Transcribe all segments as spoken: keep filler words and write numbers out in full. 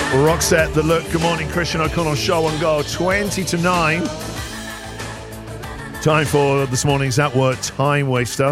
Roxette, The Look. Good morning, Christian O'Connell Show on Go. twenty to nine. Time for this morning's At Work Time Waster.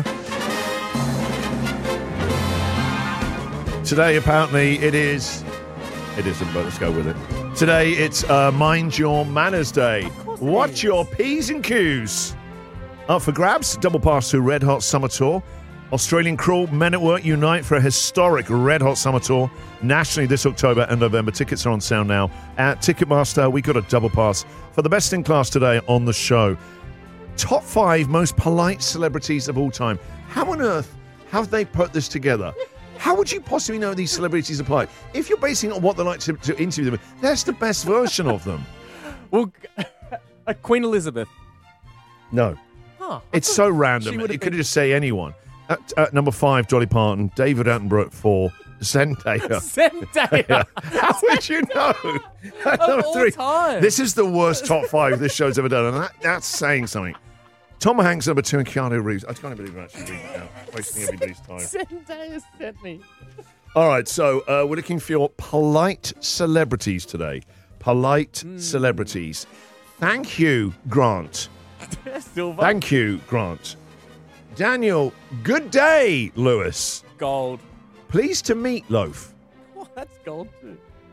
Today, apparently, it is... It isn't, but let's go with it. Today, it's uh, Mind Your Manners Day. Watch your P's and Q's. Up for grabs, double pass to Red Hot Summer Tour. Australian crew, Men at Work unite for a historic Red Hot Summer Tour nationally this October and November. Tickets are on sale now at Ticketmaster. We got a double pass for the best in class today on the show. Top five most polite celebrities of all time. How on earth have they put this together? How would you possibly know these celebrities are polite? If you're basing it on what they like to, to interview them with, that's the best version of them. Well, uh, Queen Elizabeth. No. Huh, it's so random. You been... could just say anyone. At, at number five, Dolly Parton. David Attenborough at four. Zendaya. Zendaya. How would you know? At of number all three. time. This is the worst top five this show's ever done, and that, that's saying something. Tom Hanks number two and Keanu Reeves. I can't believe I'm actually reading it now. Wasting everybody's time. Zendaya sent me. All right, so uh, we're looking for your polite celebrities today. Polite mm. celebrities. Thank you, Grant. Silver. Thank you, Grant. Daniel, good day, Lewis. Gold. Pleased to meet, Loaf. Oh, that's gold too.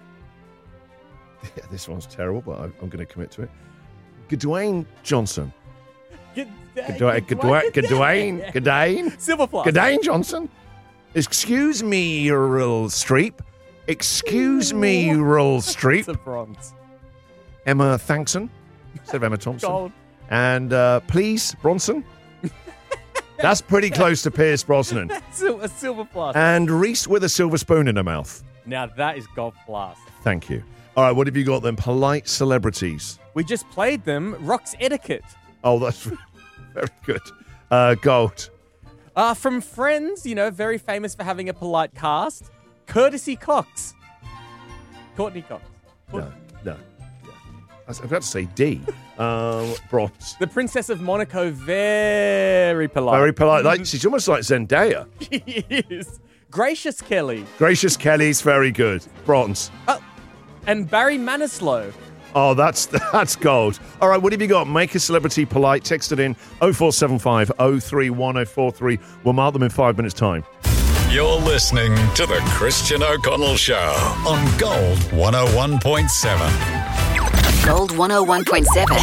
Yeah, this one's terrible, but I, I'm going to commit to it. Dwayne Johnson. Dwayne, Dwayne, Dwayne, Silver plus. Dwayne Johnson. Excuse me, Earl Streep. Excuse me, Earl Streep. It's a bronze. Emma Thankson instead of Emma Thompson. Gold. And uh, please, Bronson. That's pretty close to Pierce Brosnan. A silver plus. And Reese with a silver spoon in her mouth. Now that is gold plus. Thank you. All right, what have you got then? Polite celebrities. We just played them. Rock's Etiquette. Oh, that's very good. Uh, gold. Uh, from Friends, you know, very famous for having a polite cast. Courtesy Cox. Courtney Cox. No, no. I was about to say D. Um, bronze. The Princess of Monaco, very polite. Very polite. Like, she's almost like Zendaya. She is. Gracious Kelly. Gracious Kelly's very good. Bronze. Oh, and Barry Manilow. Oh, that's that's gold. All right, what have you got? Make a celebrity polite. Text it in oh four seven five oh three one oh four three. We'll mark them in five minutes' time. You're listening to the Christian O'Connell Show on Gold one oh one point seven. Gold one oh one point seven.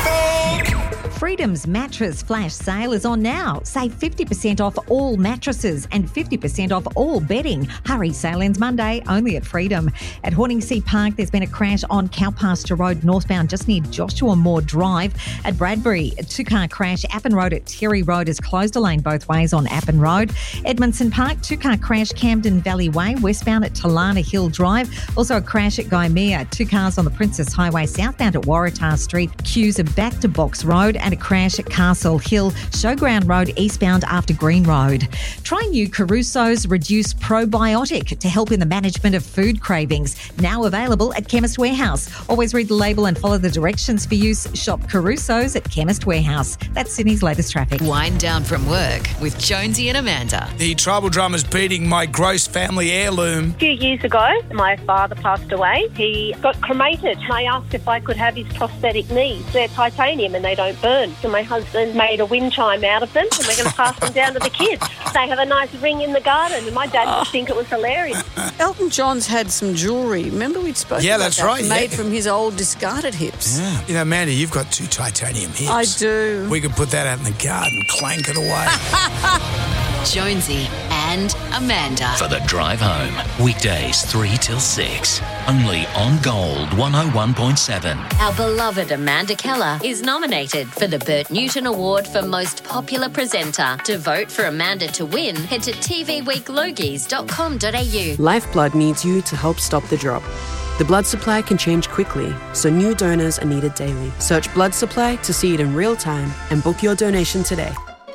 Freedom's mattress flash sale is on now. Save fifty percent off all mattresses and fifty percent off all bedding. Hurry, sale ends Monday, only at Freedom. At Horningsea Park, there's been a crash on Cowpasture Road northbound, just near Joshua Moore Drive. At Bradbury, a two-car crash. Appin Road at Terry Road is closed a lane both ways on Appin Road. Edmondson Park, two-car crash. Camden Valley Way, westbound at Talana Hill Drive. Also a crash at Gymea. Two cars on the Princess Highway, southbound at Waratah Street. Queues are back to Box Road. And a crash at Castle Hill, Showground Road, eastbound after Green Road. Try new Caruso's Reduced Probiotic to help in the management of food cravings. Now available at Chemist Warehouse. Always read the label and follow the directions for use. Shop Caruso's at Chemist Warehouse. That's Sydney's latest traffic. Wind down from work with Jonesy and Amanda. The tribal drummer's beating my gross family heirloom. A few years ago, my father passed away. He got cremated. I asked if I could have his prosthetic knees. They're titanium and they don't burn. So my husband made a wind chime out of them and we're going to pass them down to the kids. They have a nice ring in the garden and my dad would think it was hilarious. Elton John's had some jewellery. Remember we'd spoken yeah, about that's that? right, Made yeah. from his old discarded hips. Yeah. You know, Amanda, you've got two titanium hips. I do. We could put that out in the garden, clank it away. Jonesy and Amanda. For the drive home. Weekdays three till six. Only on Gold one oh one point seven. Our beloved Amanda Keller is nominated for the Bert Newton Award for Most Popular Presenter. To vote for Amanda to win, head to t v week logies dot com dot a u. Lifeblood needs you to help stop the drop. The blood supply can change quickly, so new donors are needed daily. Search blood supply to see it in real time and book your donation today.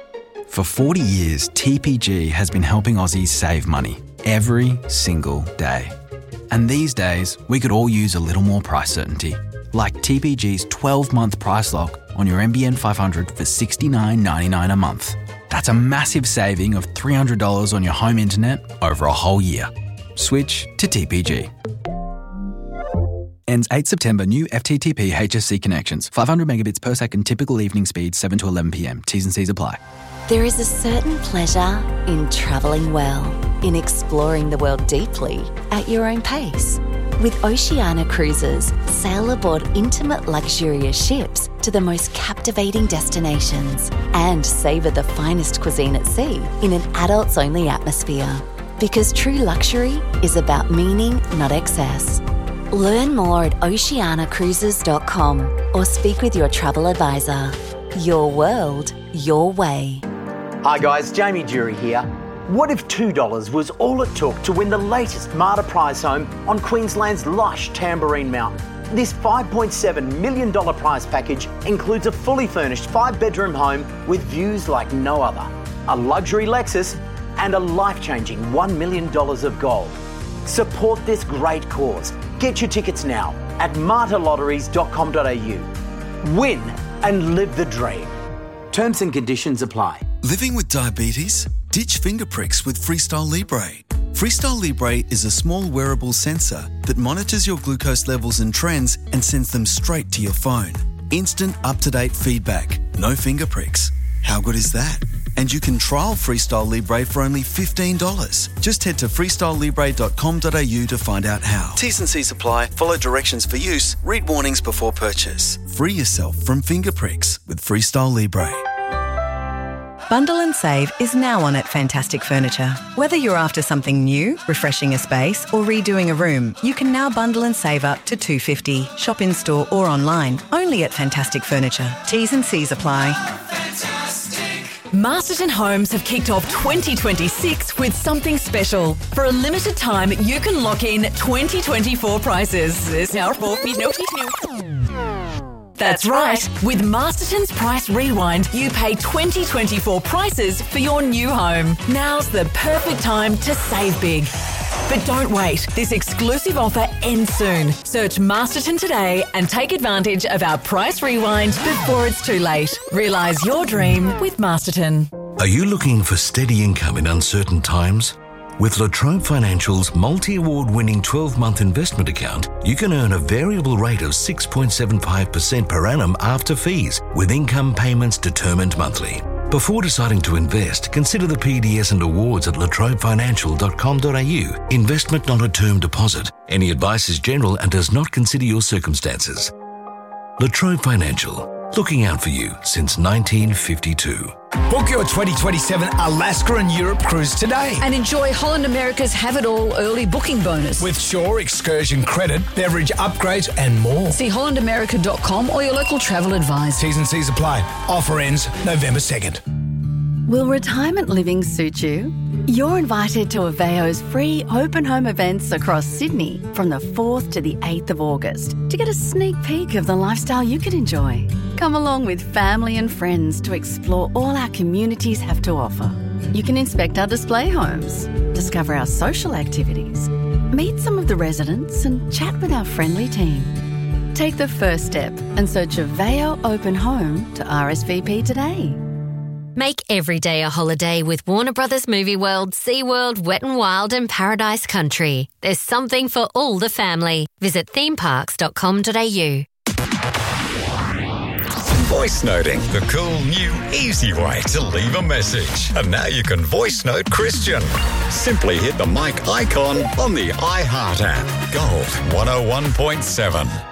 For forty years, T P G has been helping Aussies save money every single day. And these days, we could all use a little more price certainty, like T P G's twelve-month price lock on your M B N five hundred for sixty-nine ninety-nine a month. That's a massive saving of three hundred dollars on your home internet over a whole year. Switch to T P G. Ends eighth September. New F T T P H S C connections. five hundred megabits per second typical evening speed, seven to eleven p.m. T's and C's apply. There is a certain pleasure in travelling well, in exploring the world deeply at your own pace. With Oceania Cruises, sail aboard intimate luxurious ships to the most captivating destinations and savour the finest cuisine at sea in an adults-only atmosphere. Because true luxury is about meaning, not excess. Learn more at oceania cruises dot com or speak with your travel advisor. Your world, your way. Hi guys, Jamie Jury here. What if two dollars was all it took to win the latest Marta prize home on Queensland's lush Tamborine Mountain? This five point seven million dollars prize package includes a fully furnished five-bedroom home with views like no other, a luxury Lexus, and a life-changing one million dollars of gold. Support this great cause. Get your tickets now at marta lotteries dot com dot a u. Win and live the dream. Terms and conditions apply. Living with diabetes? Ditch finger pricks with Freestyle Libre. Freestyle Libre is a small wearable sensor that monitors your glucose levels and trends and sends them straight to your phone. Instant up-to-date feedback. No finger pricks. How good is that? And you can trial Freestyle Libre for only fifteen dollars. Just head to freestyle libre dot com dot a u to find out how. T's and C's apply. Follow directions for use. Read warnings before purchase. Free yourself from finger pricks with Freestyle Libre. Bundle and save is now on at Fantastic Furniture. Whether you're after something new, refreshing a space, or redoing a room, you can now bundle and save up to two dollars fifty. Shop in store or online, only at Fantastic Furniture. T's and C's apply. Masterton Homes have kicked off twenty twenty-six with something special. For a limited time, you can lock in twenty twenty-four prices. There's now four That's right. With Masterton's Price Rewind, you pay twenty twenty-four prices for your new home. Now's the perfect time to save big. But don't wait. This exclusive offer ends soon. Search Masterton today and take advantage of our Price Rewind before it's too late. Realise your dream with Masterton. Are you looking for steady income in uncertain times? With La Trobe Financial's multi-award winning twelve-month investment account, you can earn a variable rate of six point seven five percent per annum after fees, with income payments determined monthly. Before deciding to invest, consider the P D S and awards at la trobe financial dot com dot a u. Investment not a term deposit. Any advice is general and does not consider your circumstances. La Trobe Financial, looking out for you since nineteen fifty-two. Book your twenty twenty-seven Alaska and Europe cruise today. And enjoy Holland America's Have It All early booking bonus. With Shore excursion credit, beverage upgrades and more. See holland america dot com or your local travel advisor. T's and C's apply. Offer ends November second. Will retirement living suit you? You're invited to Aveo's free open home events across Sydney from the fourth to the eighth of August to get a sneak peek of the lifestyle you could enjoy. Come along with family and friends to explore all our communities have to offer. You can inspect our display homes, discover our social activities, meet some of the residents and chat with our friendly team. Take the first step and search Aveo Open Home to R S V P today. Make every day a holiday with Warner Brothers Movie World, SeaWorld, Wet n Wild and Paradise Country. There's something for all the family. Visit theme parks dot com dot a u. Voice noting, the cool, new, easy way to leave a message. And now you can voice note Christian. Simply hit the mic icon on the iHeart app. Gold one oh one point seven.